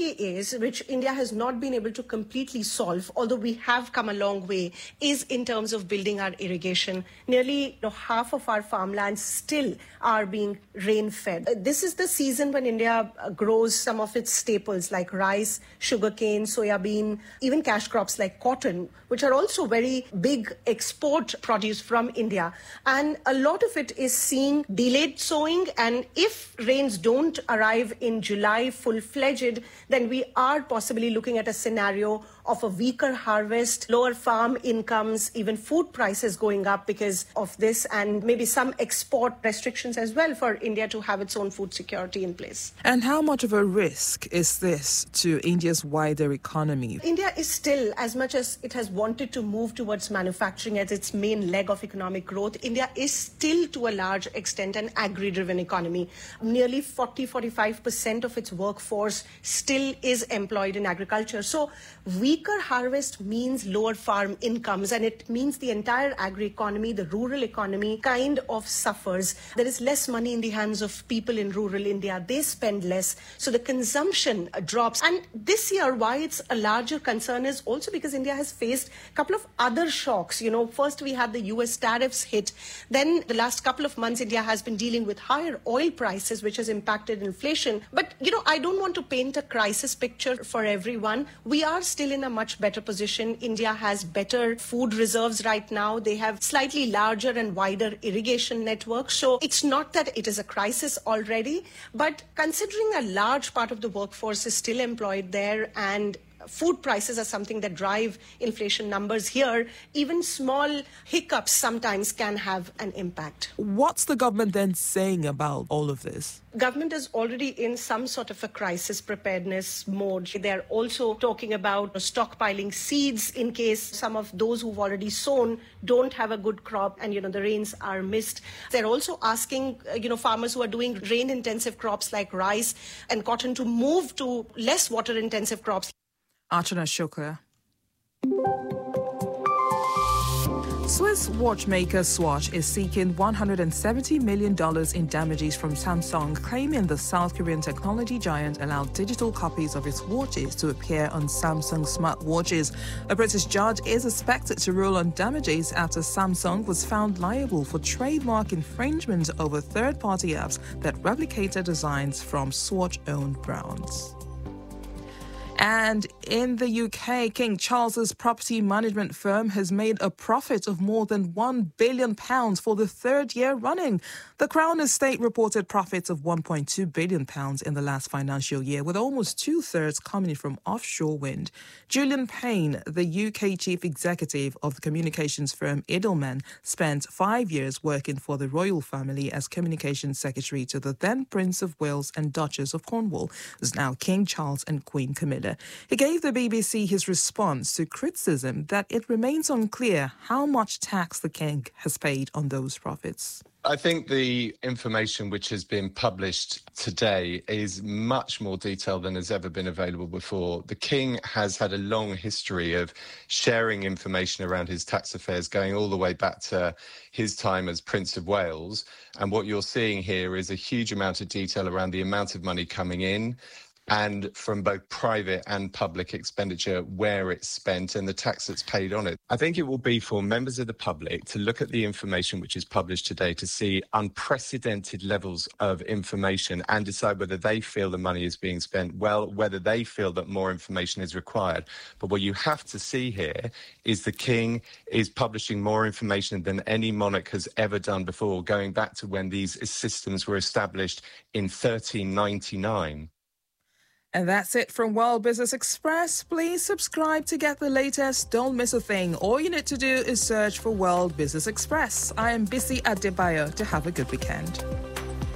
reality is, which India has not been able to completely solve, although we have come a long way, is in terms of building our irrigation. Nearly half of our farmlands still are being rain-fed. This is the season when India grows some of its staples like rice, sugarcane, soya bean, even cash crops like cotton, which are also very big export produce from India. And a lot of it is seeing delayed sowing, and if rains don't arrive in July full-fledged, then we are possibly looking at a scenario of a weaker harvest, lower farm incomes, even food prices going up because of this, and maybe some export restrictions as well for India to have its own food security in place. And how much of a risk is this to India's wider economy? India is still, as much as it has wanted to move towards manufacturing as its main leg of economic growth, India is still to a large extent an agri-driven economy. Nearly 40-45% of its workforce still is employed in agriculture. So weaker harvest means lower farm incomes, and it means the entire agri-economy, the rural economy, kind of suffers. There is less money in the hands of people in rural India. They spend less, so the consumption drops. And this year, why it's a larger concern is also because India has faced a couple of other shocks. First we had the US tariffs hit. Then the last couple of months, India has been dealing with higher oil prices, which has impacted inflation. But, I don't want to paint a crisis picture for everyone. We are still in a much better position. India has better food reserves right now. They have slightly larger and wider irrigation networks. So it's not that it is a crisis already, but considering a large part of the workforce is still employed there and food prices are something that drive inflation numbers here, even small hiccups sometimes can have an impact. What's the government then saying about all of this? Government is already in some sort of a crisis preparedness mode. They're also talking about stockpiling seeds in case some of those who've already sown don't have a good crop and, the rains are missed. They're also asking, farmers who are doing rain-intensive crops like rice and cotton to move to less water-intensive crops. Archana Shukla. Swiss watchmaker Swatch is seeking $170 million in damages from Samsung, claiming the South Korean technology giant allowed digital copies of its watches to appear on Samsung smartwatches. A British judge is expected to rule on damages after Samsung was found liable for trademark infringement over third-party apps that replicated designs from Swatch-owned brands. And in the UK, King Charles's property management firm has made a profit of more than £1 billion for the third year running. The Crown Estate reported profits of £1.2 billion in the last financial year, with almost two-thirds coming from offshore wind. Julian Payne, the UK chief executive of the communications firm Edelman, spent 5 years working for the royal family as communications secretary to the then Prince of Wales and Duchess of Cornwall, who's now King Charles and Queen Camilla. He gave the BBC his response to criticism that it remains unclear how much tax the king has paid on those profits. I think the information which has been published today is much more detailed than has ever been available before. The King has had a long history of sharing information around his tax affairs, going all the way back to his time as Prince of Wales. And what you're seeing here is a huge amount of detail around the amount of money coming in, and from both private and public expenditure, where it's spent and the tax that's paid on it. I think it will be for members of the public to look at the information which is published today to see unprecedented levels of information and decide whether they feel the money is being spent well, whether they feel that more information is required. But what you have to see here is the King is publishing more information than any monarch has ever done before, going back to when these systems were established in 1399. And that's it from World Business Express. Please subscribe to get the latest. Don't miss a thing. All you need to do is search for World Business Express. I am Bisi Adebayo. To have a good weekend.